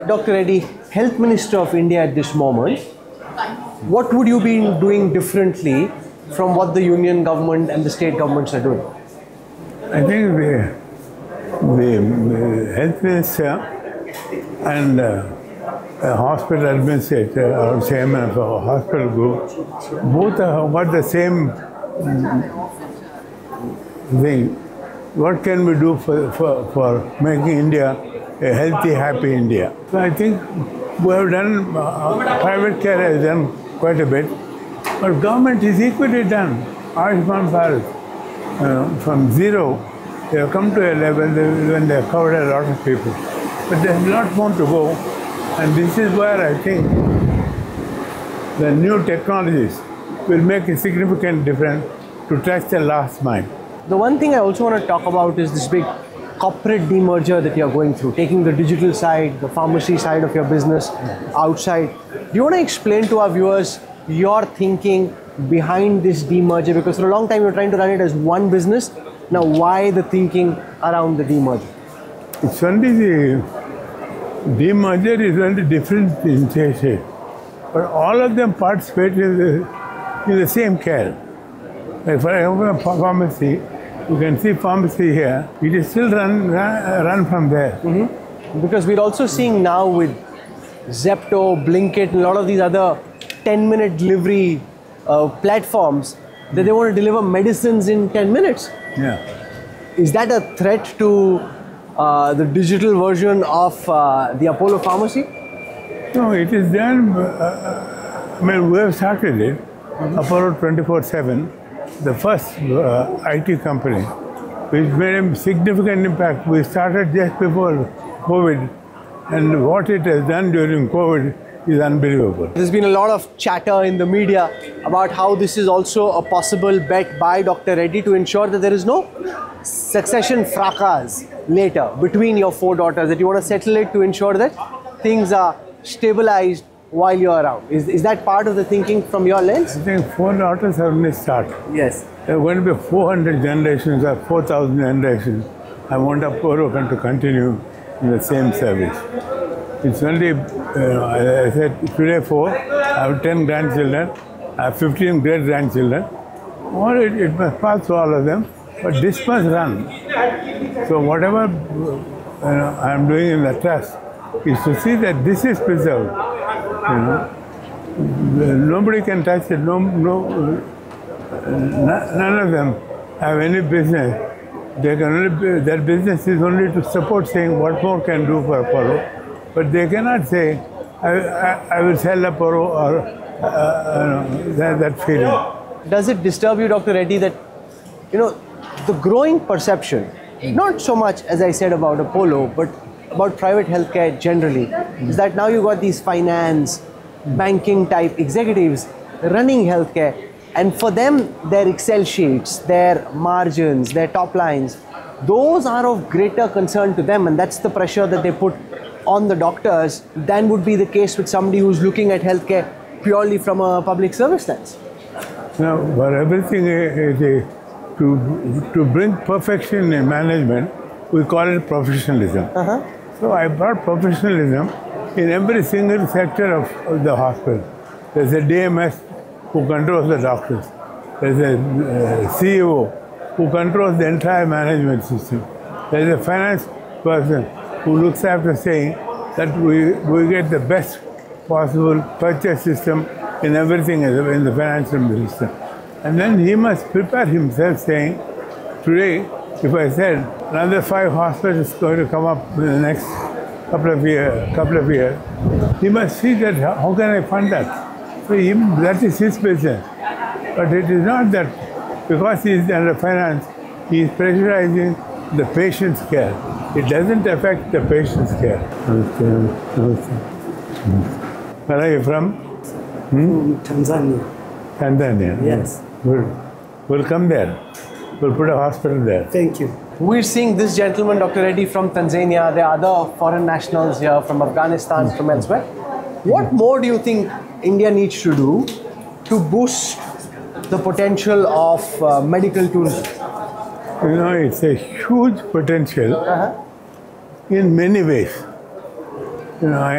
Dr. Reddy, Health Minister of India at this moment, what would you be doing differently from what the union government and the state governments are doing? I think the health minister and hospital administrator or chairman of a hospital group, both have got the same thing. What can we do for making India a healthy, happy India? So I think we have done, private care has done quite a bit, but government is equally done. Ayushman Bharat, from zero, they have come to a level when they have covered a lot of people. But there is a lot more to go, and this is where I think the new technologies will make a significant difference to touch the last mile. The one thing I also want to talk about is this big corporate demerger that you're going through, taking the digital side, the pharmacy side of your business outside. Do you want to explain to our viewers your thinking behind this demerger? Because for a long time you're trying to run it as one business. Now, why the thinking around the demerger? It's only the demerger is only different in shape, but all of them participate in the same care. Like for example, pharmacy, you can see pharmacy here. It is still run from there. Because we're also seeing now with Zepto, Blinkit, and a lot of these other 10-minute delivery platforms that they want to deliver medicines in 10 minutes. Yeah. Is that a threat to the digital version of the Apollo pharmacy? No, it is done. I mean, we have started it. Apollo 24/7. The first IT company, which made a significant impact. We started just before COVID, and what it has done during COVID is unbelievable. There's been a lot of chatter in the media about how this is also a possible bet by Dr. Reddy to ensure that there is no succession fracas later between your four daughters, that you want to settle it to ensure that things are stabilized while you're around. Is that part of the thinking from your lens? I think 4 daughters have only started. Yes. There are going to be 400 generations or 4,000 generations. I want Apollo to continue in the same service. It's only, I said today 4, I have 10 grandchildren, I have 15 great grandchildren. It must pass to all of them, but this must run. So whatever I am doing in the trust is to see that this is preserved. Nobody can touch it. None of them have any business. They can only their business is only to support, saying what more can do for Apollo, but they cannot say I will sell Apollo or that feeling. Does it disturb you, Dr. Reddy, that the growing perception, not so much as I said about Apollo, but about private healthcare generally, is that now you got these finance, banking type executives running healthcare, and for them, their Excel sheets, their margins, their top lines, those are of greater concern to them, and that's the pressure that they put on the doctors than would be the case with somebody who's looking at healthcare purely from a public service stance. Now, for everything to bring perfection in management, we call it professionalism. So I brought professionalism in every single sector of the hospital. There's a DMS who controls the doctors. There's a CEO who controls the entire management system. There's a finance person who looks after saying that we get the best possible purchase system in everything in the financial system. And then he must prepare himself saying, today, if I said another 5 hospitals going to come up in the next couple of years, he must see that how can I fund that? So that is his business. But it is not that because he is under finance, he is pressurizing the patient's care. It doesn't affect the patient's care. Where are you from? Tanzania. Tanzania? Yes. Good. We'll come there. We'll put a hospital there. Thank you. We're seeing this gentleman, Dr. Reddy, from Tanzania. There are other foreign nationals here from Afghanistan, from elsewhere. What more do you think India needs to do to boost the potential of medical tourism? It's a huge potential in many ways. You know,